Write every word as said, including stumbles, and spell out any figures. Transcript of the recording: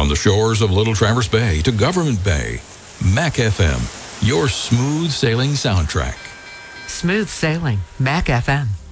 From the shores of Little Traverse Bay to Government Bay, Mac F M, your smooth sailing soundtrack. Smooth sailing, Mac F M.